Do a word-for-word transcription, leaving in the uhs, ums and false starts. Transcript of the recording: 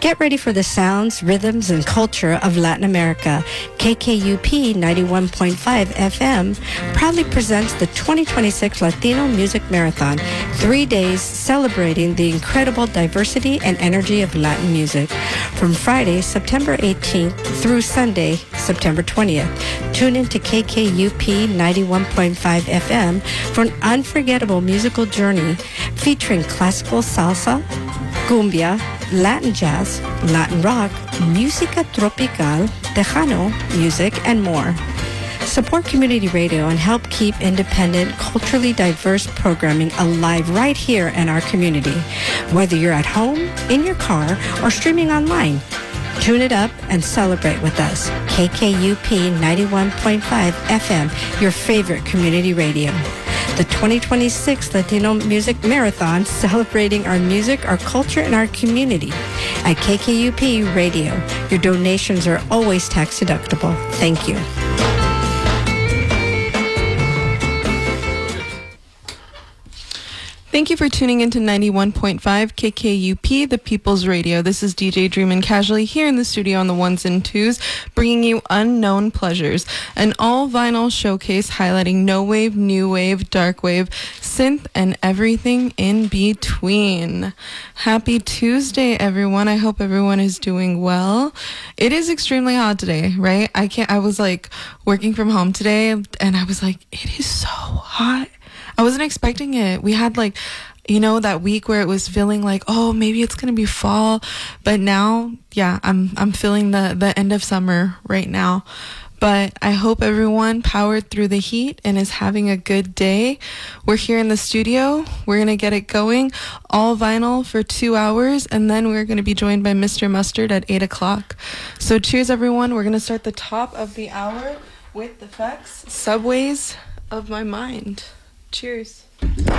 Get ready for the sounds, rhythms, and culture of Latin America. K K U P ninety-one point five F M proudly presents the twenty twenty-six Latino Music Marathon, three days celebrating the incredible diversity and energy of Latin music. From Friday, September eighteenth through Sunday, September twentieth. Tune in to K K U P ninety-one point five F M for an unforgettable musical journey featuring classical salsa, cumbia, Latin jazz, Latin rock, música tropical, Tejano music, and more. Support community radio and help keep independent, culturally diverse programming alive right here in our community. Whether you're at home, in your car, or streaming online, tune it up and celebrate with us. K K U P ninety-one point five F M, your favorite community radio. The twenty twenty-six Latino Music Marathon, celebrating our music, our culture, and our community. At K K U P Radio, your donations are always tax deductible. Thank you. Thank you for tuning into ninety-one point five K K U P, the People's Radio. This is D J Dreamin' Casually here in the studio on the ones and twos, bringing you Unknown Pleasures, an all-vinyl showcase highlighting no wave, new wave, dark wave, synth, and everything in between. Happy Tuesday, everyone. I hope everyone is doing well. It is extremely hot today, right? I can't. I was like working from home today, and I was like, it is so hot. I wasn't expecting it. We had like, you know, that week where it was feeling like, oh, maybe it's going to be fall. But now, yeah, I'm I'm feeling the, the end of summer right now. But I hope everyone powered through the heat and is having a good day. We're here in the studio. We're going to get it going. All vinyl for two hours. And then we're going to be joined by Mister Mustard at eight o'clock. So cheers, everyone. We're going to start the top of the hour with the F X Subways of My Mind. Cheers.